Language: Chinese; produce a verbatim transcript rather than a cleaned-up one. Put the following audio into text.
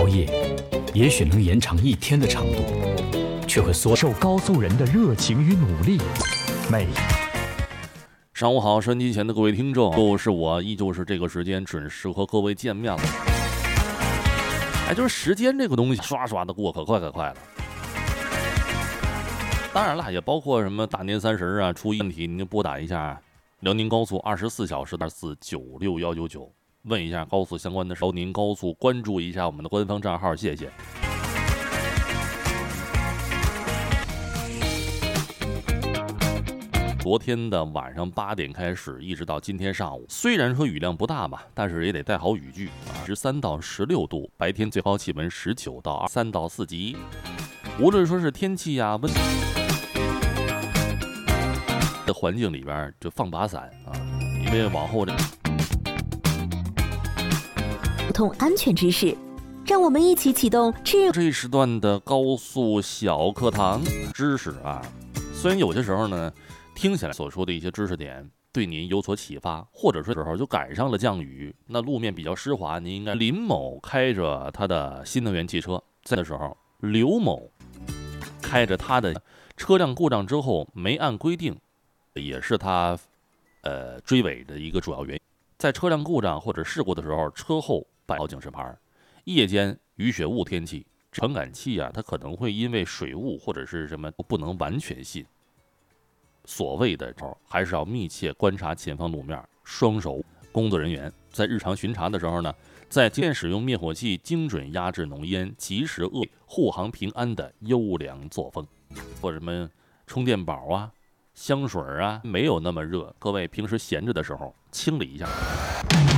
熬夜也许能延长一天的长度，却会缩受高速人的热情与努力。美。 上午好，收音机前的各位听众，又是我，依旧是这个时间准时和各位见面了。哎，就是时间这个东西，刷刷的过，可快可快了。当然了，也包括什么大年三十啊，出问题您就拨打一下辽宁高速二十四小时二四九六幺九九，问一下高速相关的事。辽宁高速关注一下我们的官方账号，谢谢。昨天的晚上八点开始，一直到今天上午，虽然说雨量不大吧，但是也得带好雨具啊。十三到十六度，白天最高气温十九到三到四级。无论说是天气呀、温的环境里边，就放把伞啊，因为往后这交通安全知识，让我们一起启动智这一时段的高速小课堂知识啊。虽然有些时候呢，听起来所说的一些知识点对您有所启发，或者说时候就赶上了降雨，那路面比较湿滑，您应该林某开着他的新能源汽车，在的时候刘某开着他的车辆故障之后没按规定，也是他呃追尾的一个主要原因。在车辆故障或者事故的时候，车后摆好警示牌。夜间雨雪雾天气，传感器啊，它可能会因为水雾或者是什么不能完全信。所谓的时候，还是要密切观察前方路面，双手工作人员在日常巡查的时候呢，在经验使用灭火器精准压制浓烟，及时遏护航平安的优良作风。或者什么充电宝啊、香水啊，没有那么热，各位平时闲着的时候清理一下。